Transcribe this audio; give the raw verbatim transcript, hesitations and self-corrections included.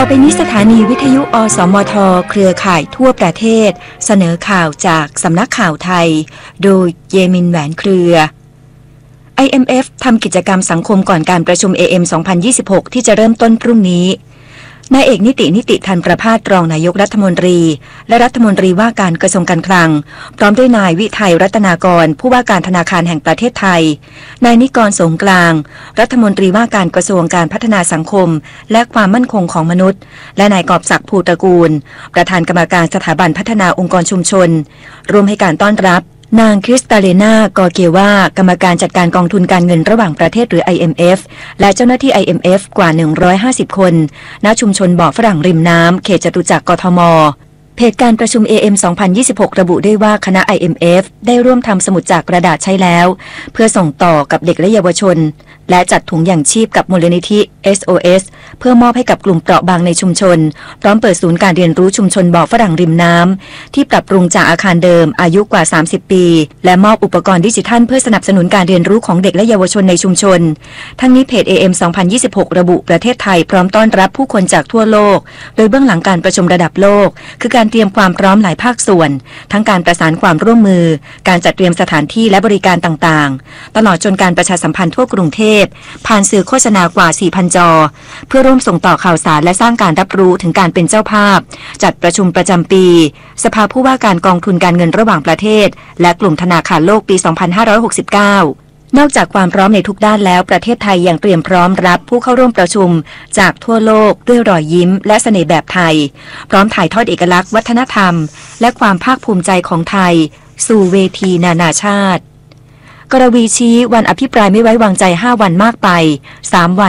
ต่อไปนี้สถานีวิทยุอสมทเครือข่ายทั่วประเทศเสนอข่าวจากสำนักข่าวไทยโดยเยมินแหวนเครือ ไอ เอ็ม เอฟ ทำกิจกรรมสังคมก่อนการประชุม เอ เอ็ม สองพันยี่สิบหก ที่จะเริ่มต้นพรุ่งนี้นายเอกนิตินิติธันประภาสรองนายกรัฐมนตรีและรัฐมนตรีว่าการกระทรวงการคลังพร้อมด้วยนายวิทัยรัตนากรผู้ว่าการธนาคารแห่งประเทศไทยนายนิกรสงกลางรัฐมนตรีว่าการกระทรวงการพัฒนาสังคมและความมั่นคงของมนุษย์และนายกอบศักดิ์ภูตระกูลประธานกรรมการสถาบันพัฒนาองค์กรชุมชนร่วมให้การต้อนรับนางคริสตาเลนากอเกวากรรมการจัดการกองทุนการเงินระหว่างประเทศหรือ ไอ เอ็ม เอฟ และเจ้าหน้าที่ ไอ เอ็ม เอฟ กว่าหนึ่งร้อยห้าสิบคนณชุมชนบ่อฝรั่งริมน้ำเขตจตุจักรกทมเพจการประชุม เอ เอ็ม สองพันยี่สิบหก ระบุได้ว่าคณะ ไอ เอ็ม เอฟ ได้ร่วมทำสมุดจากกระดาษใช้แล้วเพื่อส่งต่อกับเด็กและเยาวชนและจัดถุงยางชีพกับมูลนิธิ เอส โอ เอส เพื่อมอบให้กับกลุ่มเปราะบางในชุมชนพร้อมเปิดศูนย์การเรียนรู้ชุมชนบ่อฝรั่งริมน้ำที่ปรับปรุงจากอาคารเดิมอายุกว่าสามสิบปีและมอบอุปกรณ์ดิจิทัลเพื่อสนับสนุนการเรียนรู้ของเด็กและเยาวชนในชุมชนทั้งนี้เพจ เอ เอ็ม สองพันยี่สิบหก ระบุประเทศไทยพร้อมต้อนรับผู้คนจากทั่วโลกโดยเบื้องหลังการประชุมระดับโลกคือการเตรียมความพร้อมหลายภาคส่วนทั้งการประสานความร่วมมือการจัดเตรียมสถานที่และบริการต่างๆตลอดจนการประชาสัมพันธ์ทั่วกรุงเทพผ่านสื่อโฆษณากว่า สี่พัน จอเพื่อร่วมส่งต่อข่าวสารและสร้างการรับรู้ถึงการเป็นเจ้าภาพจัดประชุมประจำปีสภาผู้ว่าการกองทุนการเงินระหว่างประเทศและกลุ่มธนาคารโลกปี สองพันห้าร้อยหกสิบเก้านอกจากความพร้อมในทุกด้านแล้วประเทศไทยยังเตรียมพร้อมรับผู้เข้าร่วมประชุมจากทั่วโลกด้วยรอยยิ้มและเสน่ห์แบบไทยพร้อมถ่ายทอดเอกลักษณ์วัฒนธรรมและความภาคภูมิใจของไทยสู่เวทีนานาชาติกรวีชี้วันอภิปรายไม่ไว้วางใจห้าวันมากไปสามวัน